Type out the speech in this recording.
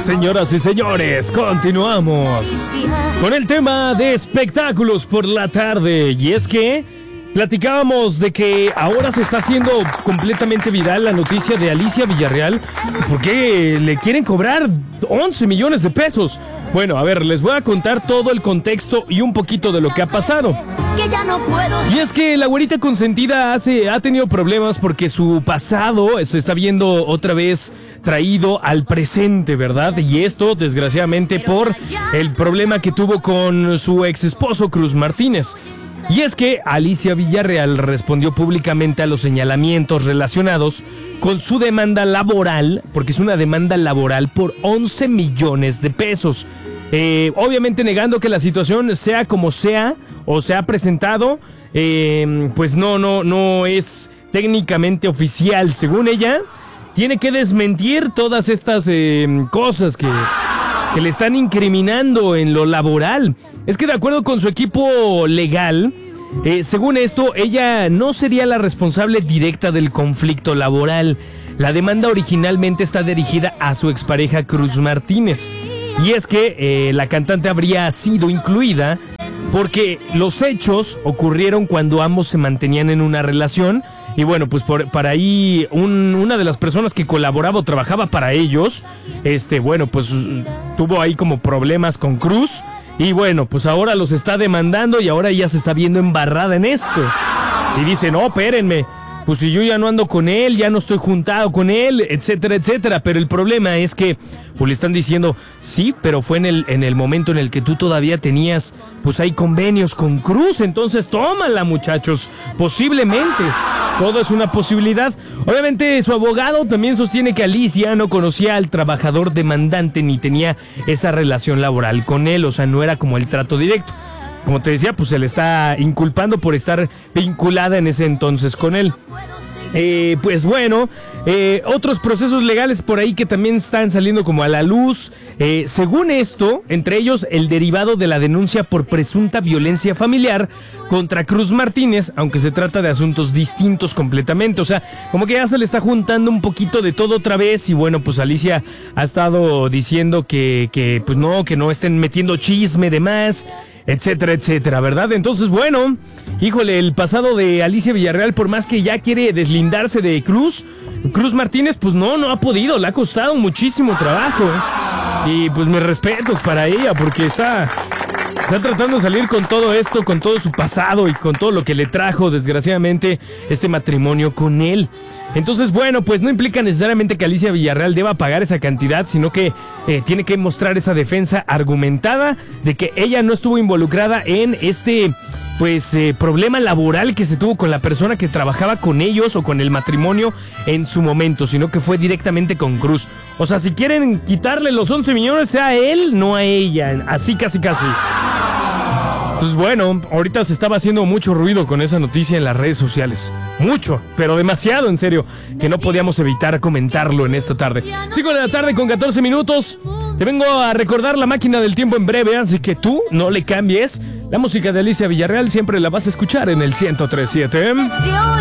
Señoras y señores, continuamos con el tema de espectáculos por la tarde. Y es que platicábamos de que ahora se está haciendo completamente viral la noticia de Alicia Villarreal, porque le quieren cobrar 11 millones de pesos. Bueno, a ver, les voy a contar todo el contexto y un poquito de lo que ha pasado. Y es que la güerita consentida ha tenido problemas porque su pasado se está viendo otra vez traído al presente, ¿verdad? Y esto, desgraciadamente, por el problema que tuvo con su ex esposo, Cruz Martínez. Y es que Alicia Villarreal respondió públicamente a los señalamientos relacionados con su demanda laboral, porque es una demanda laboral por 11 millones de pesos. Obviamente negando que la situación sea como sea o se ha presentado, pues no es técnicamente oficial. Según ella, tiene que desmentir todas estas cosas que le están incriminando en lo laboral. Es que de acuerdo con su equipo legal, según esto, ella no sería la responsable directa del conflicto laboral. La demanda originalmente está dirigida a su expareja Cruz Martínez. Y es que la cantante habría sido incluida porque los hechos ocurrieron cuando ambos se mantenían en una relación. Y bueno, pues para ahí una de las personas que colaboraba o trabajaba para ellos, bueno, pues tuvo ahí como problemas con Cruz. Y bueno, pues ahora los está demandando y ahora ella se está viendo embarrada en esto. Y dice, no, espérenme, pues si yo ya no ando con él, ya no estoy juntado con él, etcétera, etcétera. Pero el problema es que pues le están diciendo, sí, pero fue en el momento en el que tú todavía tenías, pues hay convenios con Cruz. Entonces tómala, muchachos, posiblemente. Todo es una posibilidad. Obviamente su abogado también sostiene que Alicia no conocía al trabajador demandante ni tenía esa relación laboral con él, o sea, no era como el trato directo. Como te decía, pues se le está inculpando por estar vinculada en ese entonces con él. Pues bueno, otros procesos legales por ahí que también están saliendo como a la luz. Según esto, entre ellos el derivado de la denuncia por presunta violencia familiar contra Cruz Martínez, aunque se trata de asuntos distintos completamente. O sea, como que ya se le está juntando un poquito de todo otra vez. Y bueno, pues Alicia ha estado diciendo que pues no, que no estén metiendo chisme de más, etcétera, etcétera, ¿verdad? Entonces, bueno, híjole, el pasado de Alicia Villarreal, por más que ya quiere deslindarse de Cruz Martínez, pues no ha podido, le ha costado muchísimo trabajo. Y pues mis respetos para ella, porque está tratando de salir con todo esto, con todo su pasado y con todo lo que le trajo, desgraciadamente, este matrimonio con él. Entonces, bueno, pues no implica necesariamente que Alicia Villarreal deba pagar esa cantidad, sino que tiene que mostrar esa defensa argumentada de que ella no estuvo involucrada en este problema laboral que se tuvo con la persona que trabajaba con ellos o con el matrimonio en su momento, sino que fue directamente con Cruz. O sea, si quieren quitarle los 11 millones, sea a él, no a ella. Así casi. Pues bueno, ahorita se estaba haciendo mucho ruido con esa noticia en las redes sociales. Mucho, pero demasiado, en serio, que no podíamos evitar comentarlo en esta tarde. 5 de la tarde con 14 minutos. Te vengo a recordar la máquina del tiempo en breve, así que tú no le cambies. La música de Alicia Villarreal siempre la vas a escuchar en el 103.7.